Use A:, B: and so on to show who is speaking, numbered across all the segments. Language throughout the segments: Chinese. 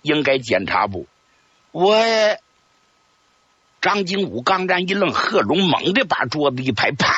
A: 应该检查不？张经武刚然一愣，贺龙猛地把桌子一拍，啪，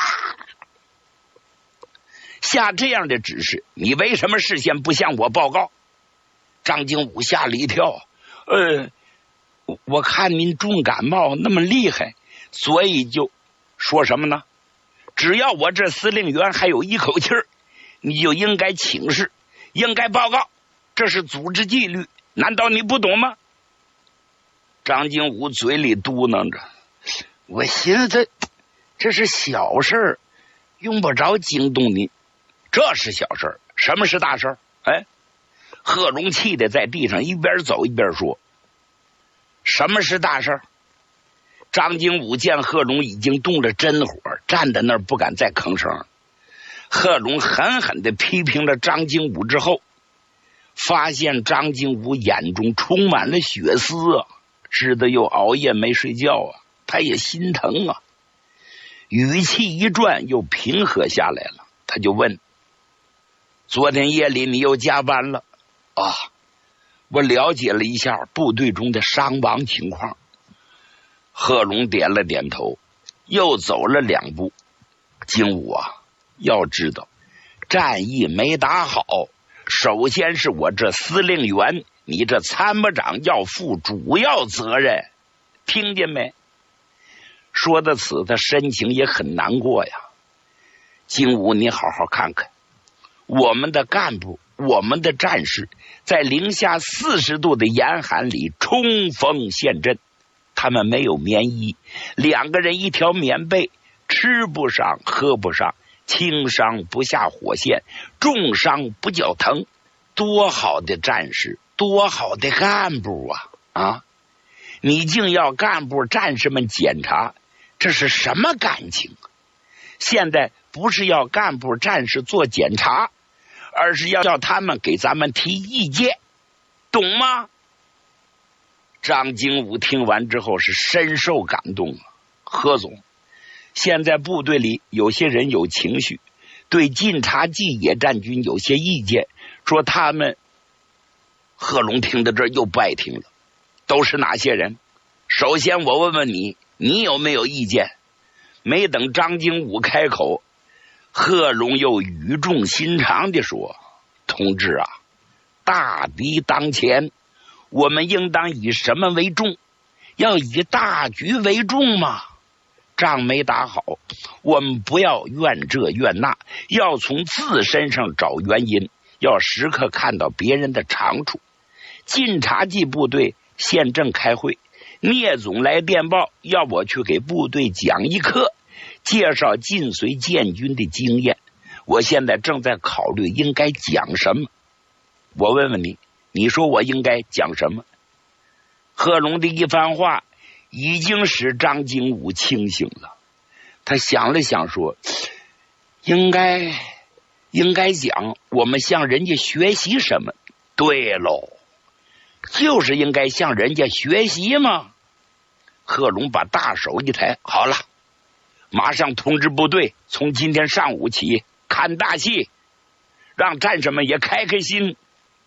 A: 下这样的指示，你为什么事先不向我报告？张经武吓了一跳，我看您重感冒那么厉害，所以就说什么呢？只要我这司令员还有一口气儿，你就应该请示，应该报告，这是组织纪律，难道你不懂吗？张经武嘴里嘟囔着，我寻思这是小事儿，用不着惊动你。这是小事儿，什么是大事儿？贺龙气得在地上一边走一边说，什么是大事儿？张经武见贺龙已经动了真火，站在那儿不敢再吭声。贺龙狠狠地批评了张经武之后，发现张经武眼中充满了血丝啊，知道又熬夜没睡觉啊，他也心疼啊。语气一转又平和下来了，他就问，昨天夜里你又加班了啊？我了解了一下部队中的伤亡情况。贺龙点了点头，又走了2步。经武啊，要知道战役没打好，首先是我这司令员，你这参谋长要负主要责任，听见没？说到此，他神情也很难过呀。经武，你好好看看，我们的干部，我们的战士，在零下40度的严寒里冲锋陷阵，他们没有棉衣，2个人一条棉被，吃不上喝不上，轻伤不下火线，重伤不叫疼，多好的战士，多好的干部啊！你竟要干部战士们检查，这是什么感情？现在不是要干部战士做检查，而是要叫他们给咱们提意见，懂吗？张经武听完之后是深受感动。贺总，现在部队里有些人有情绪，对晋察冀野战军有些意见，说他们……贺龙听到这儿又不爱听了。都是哪些人？首先我问问你，你有没有意见？没等张经武开口，贺龙又语重心长地说，同志啊，大敌当前，我们应当以什么为重？要以大局为重嘛。仗没打好，我们不要怨这怨那，要从自身上找原因，要时刻看到别人的长处。晋察冀部队现正开会，聂总来电报，要我去给部队讲一课，介绍晋绥建军的经验。我现在正在考虑应该讲什么。我问问你，你说我应该讲什么？贺龙的一番话已经使张经武清醒了。他想了想说，应该讲我们向人家学习什么。对喽，就是应该向人家学习嘛。贺龙把大手一抬，好了，马上通知部队，从今天上午起看大戏，让战士们也开开心。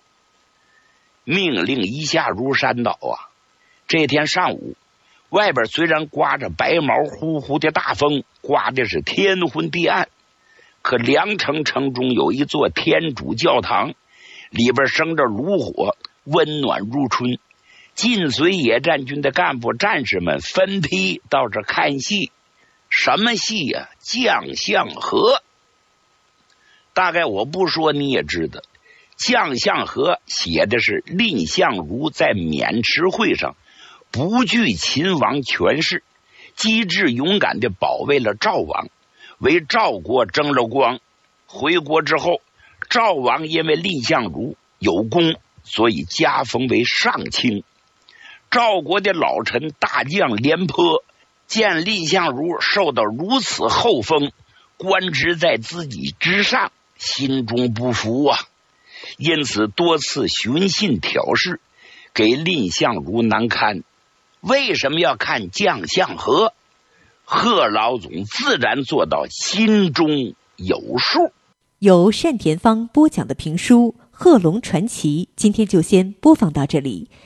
A: 命令一下如山倒啊！这天上午，外边虽然刮着白毛呼呼的大风，刮的是天昏地暗，可梁城城中有一座天主教堂，里边生着炉火，温暖如春。晋绥野战军的干部战士们分批到这看戏。什么戏呀？将相和。大概我不说你也知道，将相和写的是蔺相如在渑池会上不惧秦王权势，机智勇敢地保卫了赵王，为赵国争了光。回国之后，赵王因为蔺相如有功，所以加封为上卿。赵国的老臣大将廉颇见蔺相如受到如此厚封，官职在自己之上，心中不服啊，因此多次寻衅挑事，给蔺相如难堪。为什么要看将相和？贺老总自然做到心中有数。
B: 由单田芳播讲的评书《贺龙传奇》，今天就先播放到这里。